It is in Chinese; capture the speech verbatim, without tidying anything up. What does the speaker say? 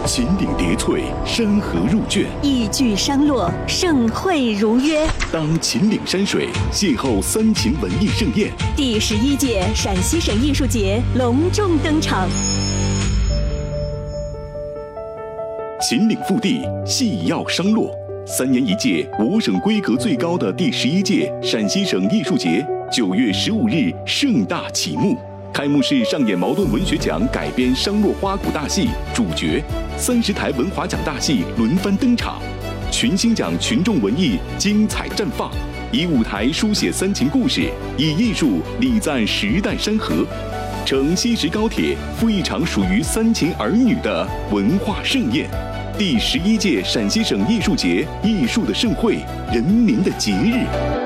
秦岭叠翠，山河入卷， 一举商洛，盛会如约。 当秦岭山水邂逅三秦文艺盛宴， 第十一届陕西省艺术节隆重登场。 秦岭腹地，细药商洛。三年一届，我省规格最高的第十一届陕西省艺术节，九月十五日盛大启幕。开幕式上演茅盾文学奖改编商洛花鼓大戏主角，三十台文华奖大戏轮番登场，群星奖群众文艺精彩绽放，以舞台书写三秦故事，以艺术礼赞时代山河，乘西石高铁赴一场属于三秦儿女的文化盛宴。第十一届陕西省艺术节，艺术的盛会，人民的节日。